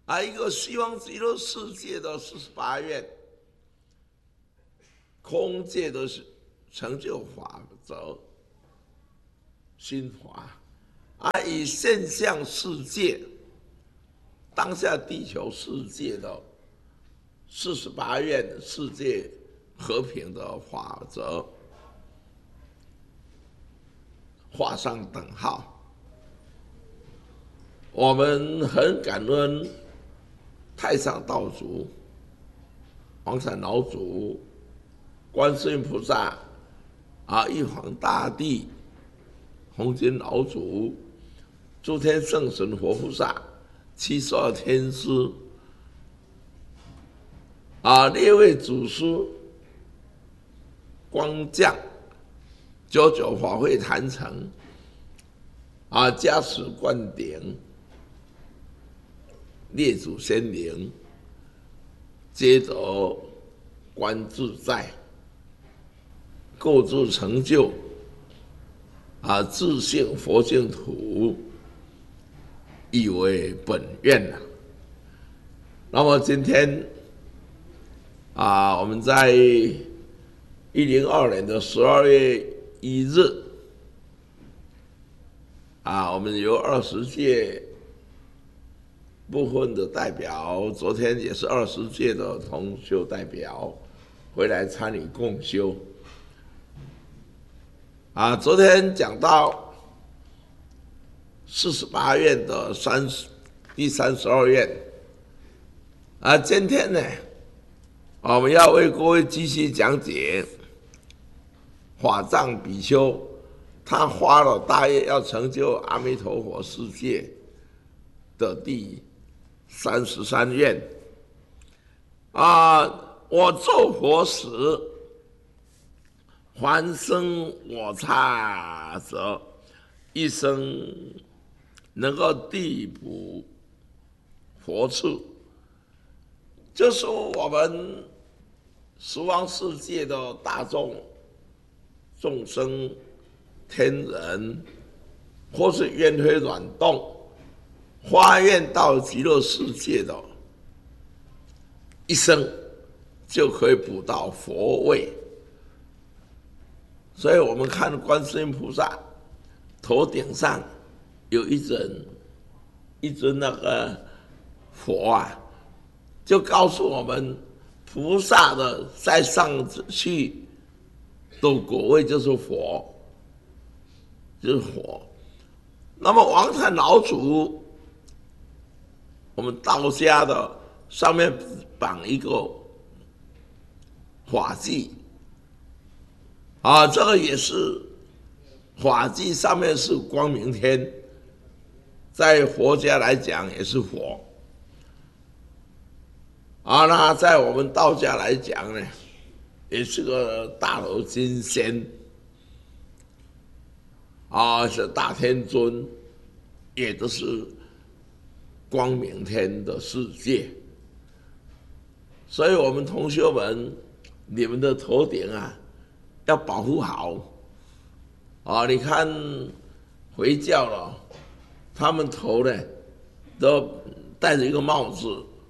一个西方极乐世界的48愿，空界的成就法则心法，以现象世界、当下地球世界的48愿世界和平的法则画上等号。我们很感恩太上道祖、黄伞老祖、观世音菩萨、玉皇大帝、红军老祖、诸天圣神活菩萨、72天师6位祖师光降，99法会坛城加持灌顶，列祖先灵，皆得观自在，构筑成就自性佛净土，亦为本愿那么今天我们在102年的12月1日我们由20届部分的代表，昨天也是20届的同修代表回来参与共修昨天讲到48愿的第32愿今天呢，我们要为各位继续讲解法藏比丘他发了大愿要成就阿弥陀佛世界的第33愿我作佛时，凡生我刹者，一生能够递补佛处，就是我们十方世界的大众生、天人，或是愿推软动，发愿到极乐世界的，一生就可以补到佛位。所以我们看观世音菩萨头顶上有一尊那个佛就告诉我们菩萨的再上去的果位就是佛，那么王禅老祖，我们道家的上面绑一个法纪这个也是法纪，上面是光明天，在佛家来讲也是佛那在我们道家来讲呢，也是个大罗金仙是大天尊，也都是光明天的世界。所以我们同学们，你们的头顶要保护好你看回教了，他们头呢都戴着一个帽子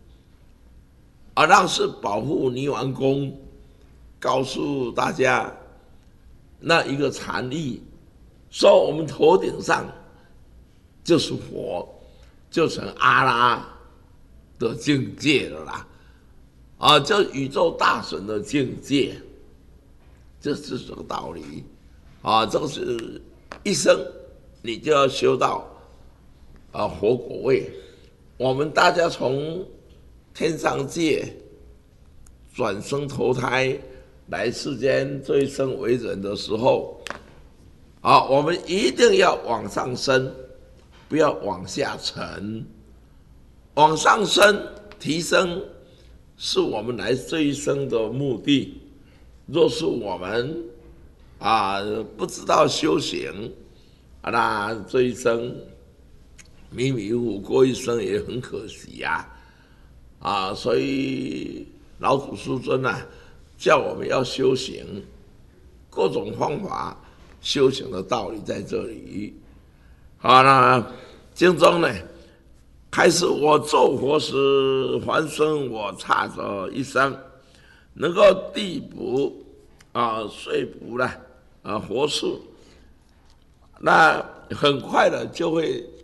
那是保护泥丸宫，告诉大家那一个禅意，说我们头顶上就是佛，就成阿拉的境界了啦这宇宙大神的境界，这是这个道理这个是一生你就要修到佛果位。我们大家从天上界转生投胎来世间这一生为人的时候我们一定要往上升，不要往下沉。往上升提升是我们来这一生的目的。若是我们不知道修行那这一生迷迷糊糊过一生也很可惜所以老祖师尊叫我们要修行，各种方法修行的道理在这里那经中呢开始我做活时，还生我差着一生，能够递补说服了活树，那很快的就会